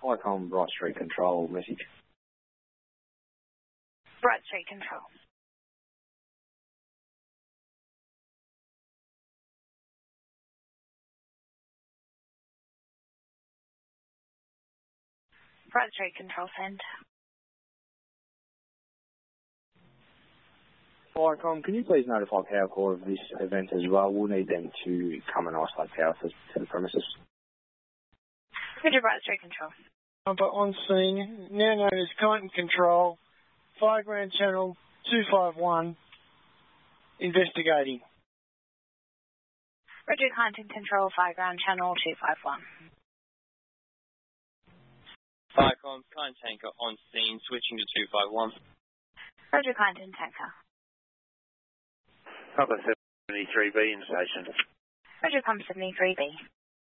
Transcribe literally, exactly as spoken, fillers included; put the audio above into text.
Icon Bright Street Control message. Bright Street Control. Bright Street Control send. Icon, can you please notify PowerCore of this event as well? We'll need them to come and isolate power to, to the premises. Roger, Bright Street Control. Number on scene, now known as Kyneton Control, Fireground Channel two five one, investigating. Roger, Kyneton Control, Fireground Channel two five one. Firecom, Kyneton Tanker on scene, switching to two five one. Roger, Kyneton Tanker. Papa seventy-three B in station. Roger, Pump seventy-three B.